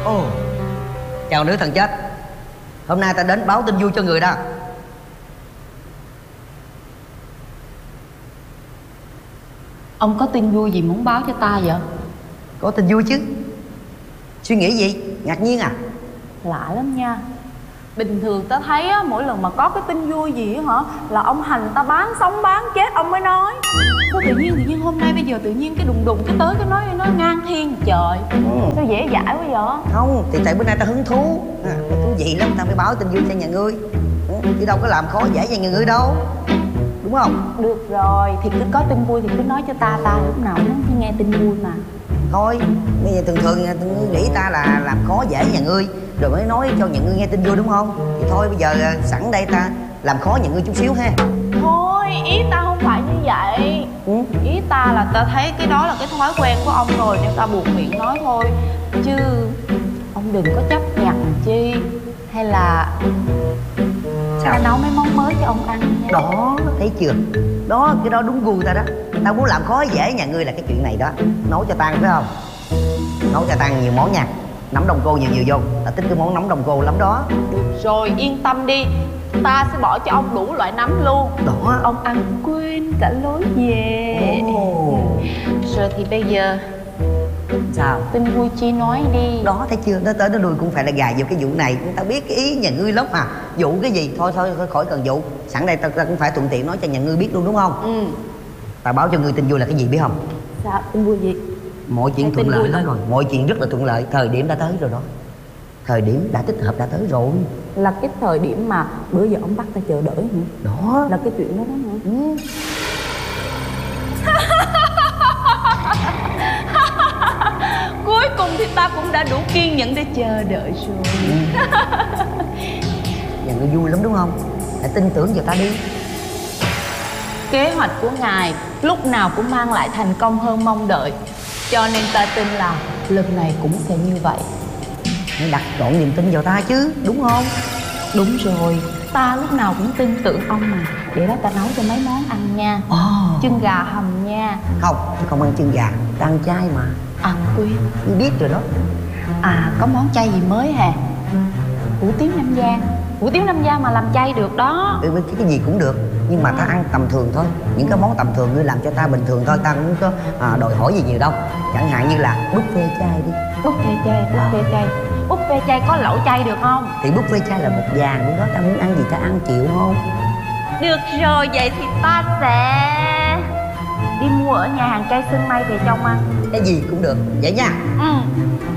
Ồ, chào nữ thần chết. Hôm nay ta đến báo tin vui cho người đó. Ông có tin vui gì muốn báo cho ta vậy? Có tin vui chứ. Suy nghĩ gì? Ngạc nhiên à? Lạ lắm nha. Bình thường ta thấy á, mỗi lần mà có cái tin vui gì á hả, là ông hành ta bán sống bán chết ông mới nói. Sao tự nhiên hôm nay bây giờ tự nhiên cái đùng cái tới cái nói ngang thiên trời. Sao dễ dãi quá vậy? Không, thì tại bữa nay ta hứng thú thú vị lắm, ta mới báo tin vui cho nhà ngươi. Chứ đâu có làm khó dễ cho nhà ngươi đâu. Đúng không? Được rồi, thì cứ có tin vui thì cứ nói cho ta lúc nào cũng muốn nghe tin vui mà. Thôi, bây giờ thường ngươi nghĩ ta là làm khó dễ nhà ngươi rồi mới nói cho nhà ngươi nghe tin vui đúng không? Thì thôi bây giờ sẵn đây ta làm khó nhà ngươi chút xíu ha. Thôi, ý ta không phải như vậy. Ý ta là ta thấy cái đó là cái thói quen của ông rồi nên ta buộc miệng nói thôi. Chứ ông đừng có chấp nhận chi. Hay là ta nấu mấy món mới cho ông ăn nha. Đó, thấy chưa? Đó, cái đó đúng gu ta đó. Tao muốn làm khó dễ nhà ngươi là cái chuyện này đó. Nấu cho tao phải không? Nấu cho tao nhiều món nha. Nấm đông cô nhiều vô. Ta thích cái món nấm đông cô lắm đó. Được rồi, yên tâm đi. Ta sẽ bỏ cho ông đủ loại nấm luôn. Đó. Ông ăn quên cả lối về. Rồi thì bây giờ sao? Tin vui chi nói đi. Đó, thấy chưa? Nó tới nó đuôi cũng phải là gài vô cái vụ này. Tao biết cái ý nhà ngươi lắm à. Vụ cái gì? Thôi khỏi cần vụ. Sẵn đây tao cũng phải thuận tiện nói cho nhà ngươi biết luôn đúng không? Tao báo cho ngươi tin vui là cái gì biết không? Sao? Tin vui gì? Mọi chuyện thuận lợi lắm rồi. Mọi chuyện rất là thuận lợi. Thời điểm đã tới rồi đó. Thời điểm đã tích hợp đã tới rồi. Là cái thời điểm mà bữa giờ ông bắt ta chờ đợi hả? Đó. Là cái chuyện đó đó hả? Cuối cùng thì ta cũng đã đủ kiên nhẫn để chờ đợi rồi. Nhà ngươi vui lắm đúng không? Hãy tin tưởng vào ta đi. Kế hoạch của ngài lúc nào cũng mang lại thành công hơn mong đợi. Cho nên ta tin là lần này cũng sẽ như vậy. Hãy đặt trọn niềm tin vào ta chứ, đúng không? Đúng rồi, ta lúc nào cũng tin tưởng ông mà. Để đó ta nấu cho mấy món ăn nha. Chân gà hầm nha. Không ăn chân gà, ta ăn chay mà. Quên, Ngươi biết rồi đó. có món chay gì mới hả? Hủ tiếu Nam Giang. Hủ tiếu Nam Giang mà làm chay được đó. Cái gì cũng được. Nhưng mà ta ăn tầm thường thôi. Những cái món tầm thường ngươi làm cho ta bình thường thôi. Ta không có đòi hỏi gì nhiều đâu. Chẳng hạn như là buffet chay đi. Buffet chay. Buffet chay có lẩu chay được không? Thì buffet chay là một vàng của đó. Ta muốn ăn gì ta ăn, chịu không? Được rồi, vậy thì ta sẽ đi mua ở nhà hàng chay sân Mây về cho ông ăn. Cái gì cũng được, vậy nha.